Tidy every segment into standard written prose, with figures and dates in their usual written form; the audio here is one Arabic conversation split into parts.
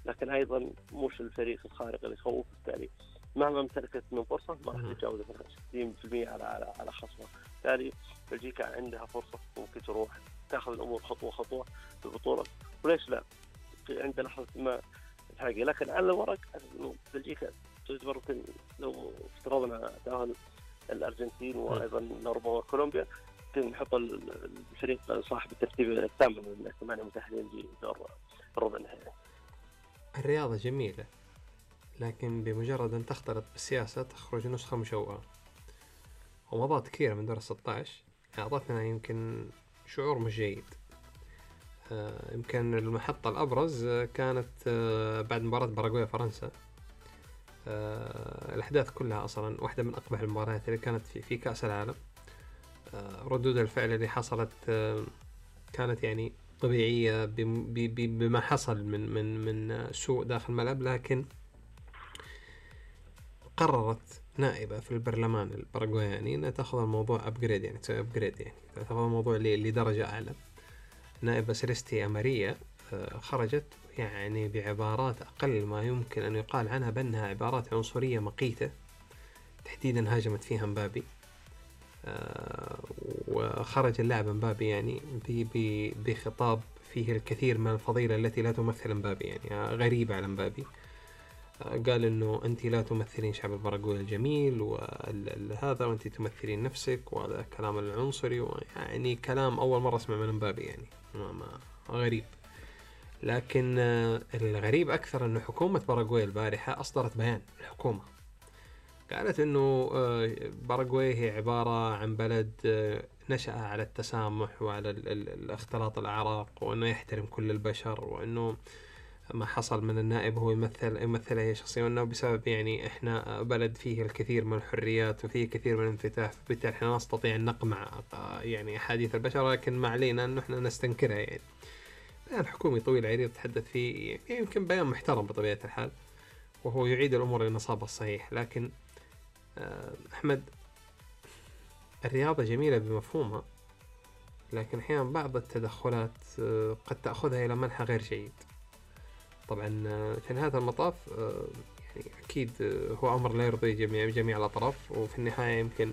لكن أيضا مش الفريق الخارق اللي يخوف. بالتالي مهما امتلكت من فرصة ما راح تتجاوز 60% على خصمها. بالتالي بلجيكا عندها فرصة ممكن تروح تأخذ الأمور خطوة خطوة في البطولة، وليش لا عند لحظة ما تحقق. لكن على الورق إنه بلجيكا تعتبر لو افترضنا تأهل الأرجنتين وأيضا ربما كولومبيا نحط الفريق صاحب الترتيب الثامن من الثمانية متأهلين لدور الربع النهائي. الرياضة جميلة، لكن بمجرد أن تختلط بالسياسة تخرج نسخة مشوهة. ومضات كثيرة من دور 16 أعطتنا يمكن شعور مش جيد. يمكن المحطة الأبرز كانت بعد مباراة باراغواي فرنسا. الأحداث كلها أصلا واحدة من أقبح المباريات اللي كانت في كأس العالم. ردود الفعل اللي حصلت كانت يعني طبيعية بما حصل من سوء داخل الملعب، لكن قررت نائبة في البرلمان الباراغواياني أنها تأخذ الموضوع أبجريد، يعني تسوي أبجريد، يعني تأخذ الموضوع لدرجة أعلى. نائبة سيليستي أماريا خرجت يعني بعبارات أقل ما يمكن أن يقال عنها بأنها عبارات عنصرية مقيتة، تحديدا هاجمت فيها مبابي. وخرج اللاعب مبابي يعني بخطاب فيه الكثير من الفضيلة التي لا تمثل مبابي، يعني غريبة على مبابي. قال إنه أنت لا تمثلين شعب الباراغواي الجميل وهذا، وأنت تمثلين نفسك، وهذا كلام العنصري، يعني كلام أول مرة أسمع من مبابي، يعني ما غريب. لكن الغريب أكثر أنه حكومة باراغواي البارحة أصدرت بيان. الحكومة قالت أنه باراغواي هي عبارة عن بلد نشأ على التسامح وعلى الاختلاط الأعراق، وأنه يحترم كل البشر، وأنه ما حصل من النائب هو يمثل هي شخصيا، وأنه بسبب يعني إحنا بلد فيه الكثير من الحريات وفيه كثير من الانفتاح، فبالتالي إحنا نستطيع أن نقمع يعني أحاديث البشر، لكن ما علينا أنه إحنا نستنكرها. يعني بيان حكومي طويل عريض تحدث فيه، يعني يمكن بيان محترم بطبيعة الحال، وهو يعيد الأمور لنصابها الصحيح. لكن أحمد، الرياضة جميلة بمفهومها، لكن أحيانا بعض التدخلات قد تأخذها إلى منحى غير جيد. طبعا في هذا المطاف يعني أكيد هو أمر لا يرضي جميع الأطراف، وفي النهاية يمكن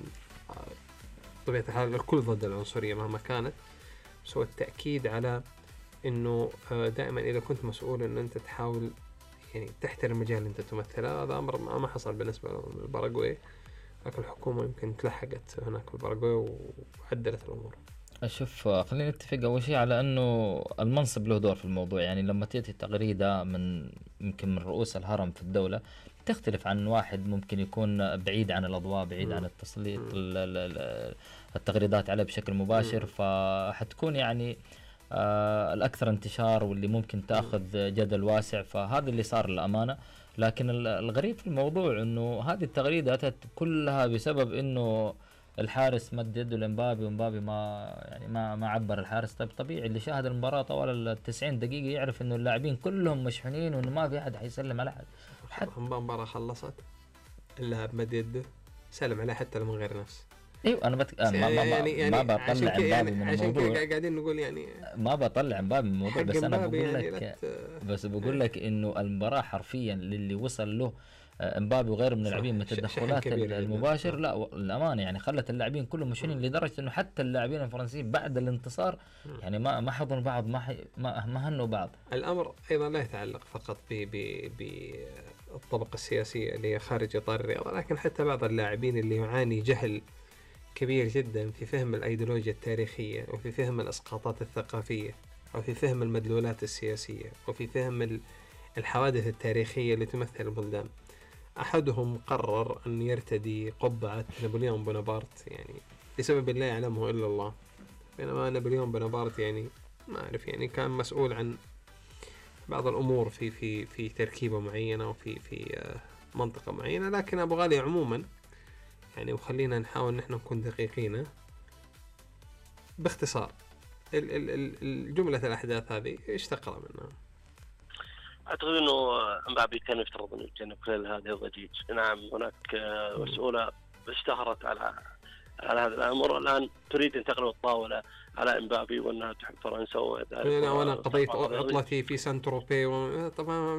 طبيعة الحال الكل ضد العنصرية مهما كانت، بس هو التأكيد على إنه دائما إذا كنت مسؤول إن أنت تحاول يعني تحترم المجال اللي أنت تمثله. هذا أمر ما حصل بالنسبة للباراغواي، لكن الحكومة يمكن تلحقت هناك في الباراغواي وعدلت الأمور. أشوف خلينا نتفق أول شيء على أنه المنصب له دور في الموضوع. يعني لما تأتي تغريدة يمكن من رؤوس الهرم في الدولة تختلف عن واحد ممكن يكون بعيد عن الأضواء، بعيد عن التسليط التغريدات عليه بشكل مباشر، فحتكون يعني الأكثر انتشار واللي ممكن تأخذ جدل واسع. فهذا اللي صار للأمانة. لكن الغريب في الموضوع أنه هذه التغريدة أتت كلها بسبب أنه الحارس مد يده لمبابي، ومبابي ما عبر الحارس. طبيعي اللي شاهد المباراة طوال 90 دقيقة يعرف انه اللاعبين كلهم مشحونين وانه ما في احد حيسلم على احد. المباراة خلصت اللاعب مد يده سلم عليه حتى من غير نفس. ايوه انا ما بطلع مبابي من الموضوع، قاعدين نقول يعني ما بطلع مبابي من الموضوع، بس انا بقول يعني لك بقول لك انه المباراة حرفيا للي وصل له مبابي وغيره من اللاعبين من التدخلات المباشر لا الأمانة يعني خلت اللاعبين كلهم مشحونين، لدرجة انه حتى اللاعبين الفرنسيين بعد الانتصار يعني ما حضنوا بعض، ما هنوا بعض. الأمر أيضا لا يتعلق فقط بالطبقة السياسية اللي خارج إطار الرياضة، لكن حتى بعض اللاعبين اللي يعاني جهل كبير جدا في فهم الأيديولوجيا التاريخية، وفي فهم الإسقاطات الثقافية، وفي فهم المدلولات السياسية، وفي فهم الحوادث التاريخية اللي تمثل البلدان. أحدهم قرر أن يرتدي قبعة نابليون بونابرت يعني لسبب لا يعلمه إلا الله، بينما نابليون بونابرت يعني ما أعرف يعني كان مسؤول عن بعض الأمور في تركيبة معينة وفي منطقة معينة. لكن أبو غالي عموما يعني، وخلينا نحاول نحن نكون دقيقين باختصار، الجملة الأحداث هذه إيش تقرأ منها؟ أعتقد أنه مبابي كان يفترض أن يتجنب كل هذه الضجيج. نعم هناك مسؤولة اشتهرت على هذا الأمر، الآن تريد أن تقلب الطاولة على مبابي وأنها تحب فرنسا وأنا قضيت عطلتي في سان تروبي طبعا